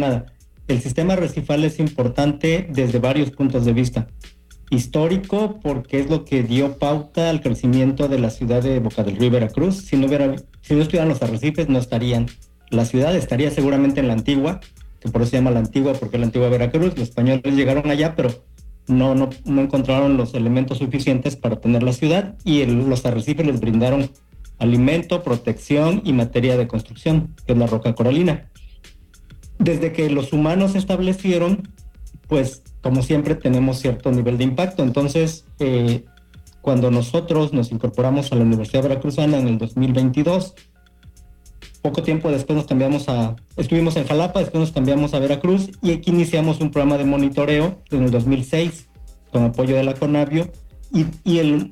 nada. El sistema arrecifal es importante desde varios puntos de vista. Histórico, porque es lo que dio pauta al crecimiento de la ciudad de Boca del Río, Veracruz. Si no estuvieran los arrecifes, no estarían. La ciudad estaría seguramente en la antigua, que por eso se llama la antigua, porque es la antigua Veracruz. Los españoles llegaron allá, pero no encontraron los elementos suficientes para tener la ciudad, y los arrecifes les brindaron alimento, protección y materia de construcción, que es la roca coralina. Desde que los humanos se establecieron, pues como siempre tenemos cierto nivel de impacto. Entonces, cuando nosotros nos incorporamos a la Universidad Veracruzana en el 2022, poco tiempo después estuvimos en Jalapa, después nos cambiamos a Veracruz, y aquí iniciamos un programa de monitoreo en el 2006 con apoyo de la CONAVIO, y el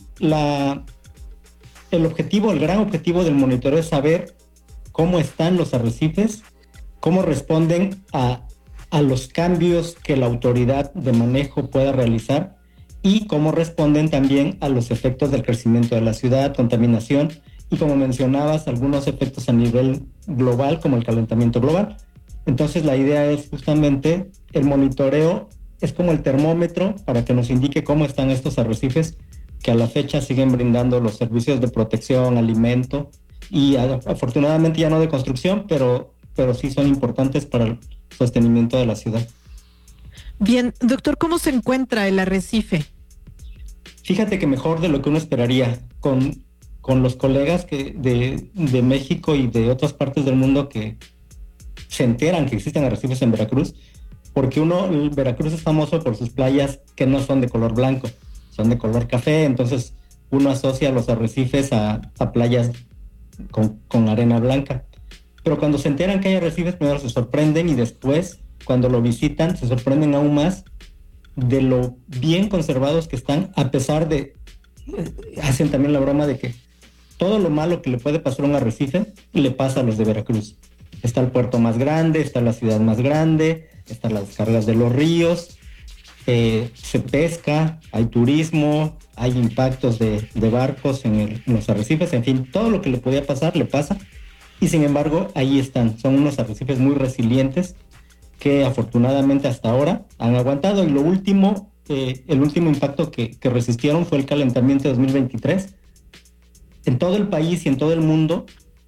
gran objetivo del monitoreo es saber cómo están los arrecifes, cómo responden a los cambios que la autoridad de manejo pueda realizar, y cómo responden también a los efectos del crecimiento de la ciudad, contaminación, y como mencionabas, algunos efectos a nivel global, como el calentamiento global. Entonces la idea es justamente, el monitoreo es como el termómetro para que nos indique cómo están estos arrecifes, que a la fecha siguen brindando los servicios de protección, alimento, y afortunadamente ya no de construcción, pero sí son importantes para el sostenimiento de la ciudad. Bien, doctor, ¿cómo se encuentra el arrecife? Fíjate que mejor de lo que uno esperaría, con los colegas de México y de otras partes del mundo que se enteran que existen arrecifes en Veracruz, porque Veracruz es famoso por sus playas que no son de color blanco, son de color café. Entonces uno asocia los arrecifes a playas con arena blanca. Pero cuando se enteran que hay arrecifes, primero se sorprenden, y después, cuando lo visitan, se sorprenden aún más de lo bien conservados que están, a pesar de... hacen también la broma de que todo lo malo que le puede pasar a un arrecife le pasa a los de Veracruz. Está el puerto más grande, está la ciudad más grande, están las descargas de los ríos, se pesca, hay turismo, hay impactos de barcos en los arrecifes, en fin, todo lo que le podía pasar, le pasa. Y sin embargo, ahí están. Son unos arrecifes muy resilientes que afortunadamente hasta ahora han aguantado. Y el último impacto que resistieron fue el calentamiento de 2023. En todo el país y en todo el mundo,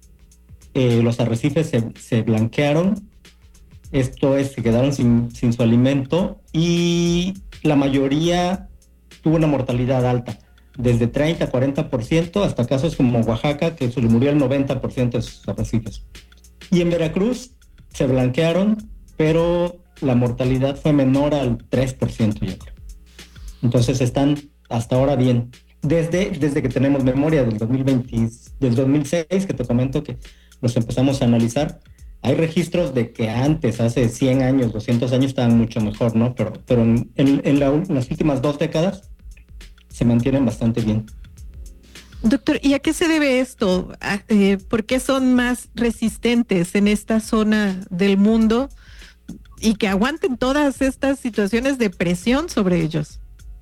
los arrecifes se blanquearon. Esto es, se quedaron sin su alimento, y la mayoría tuvo una mortalidad alta, desde 30 a 40%, hasta casos como Oaxaca, que se le murió el 90% de sus arrecifes. Y en Veracruz se blanquearon, pero la mortalidad fue menor al 3%, yo creo. Entonces están hasta ahora bien. Desde que tenemos memoria del 2006, que te comento que los empezamos a analizar, hay registros de que antes, hace 100 años, 200 años, estaban mucho mejor, ¿no? Pero en las últimas 2 décadas se mantienen bastante bien. Doctor, ¿y a qué se debe esto? ¿Por qué son más resistentes en esta zona del mundo y que aguanten todas estas situaciones de presión sobre ellos?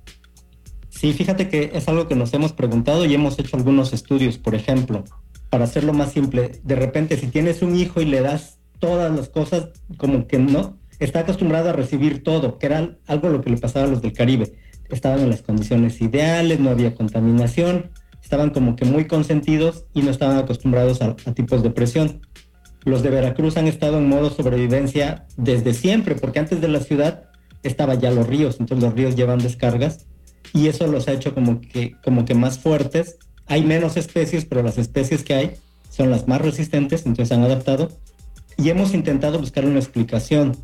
Sí, fíjate que es algo que nos hemos preguntado y hemos hecho algunos estudios. Por ejemplo, para hacerlo más simple, de repente si tienes un hijo y le das todas las cosas, como que no, está acostumbrado a recibir todo, que era algo lo que le pasaba a los del Caribe. Estaban en las condiciones ideales, no había contaminación, estaban como que muy consentidos y no estaban acostumbrados a tipos de presión. Los de Veracruz han estado en modo sobrevivencia desde siempre, porque antes de la ciudad estaban ya los ríos, entonces los ríos llevan descargas, y eso los ha hecho como que más fuertes. Hay menos especies, pero las especies que hay son las más resistentes, entonces han adaptado, y hemos intentado buscar una explicación,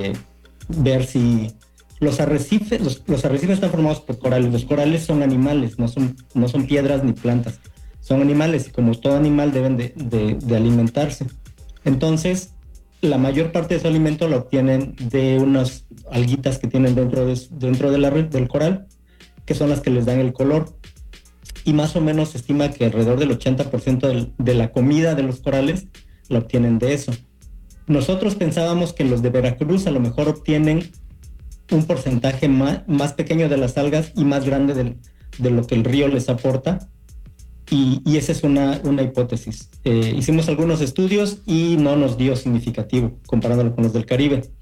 ver si los arrecifes están formados por corales. Los corales son animales, no son piedras ni plantas, son animales, y como todo animal deben de alimentarse. Entonces, la mayor parte de su alimento lo obtienen de unas alguitas que tienen dentro de la red del coral, que son las que les dan el color. Y más o menos se estima que alrededor del 80% de la comida de los corales la obtienen de eso. Nosotros pensábamos que los de Veracruz a lo mejor obtienen un porcentaje más pequeño de las algas y más grande de lo que el río les aporta, y esa es una hipótesis. Hicimos algunos estudios y no nos dio significativo comparándolo con los del Caribe.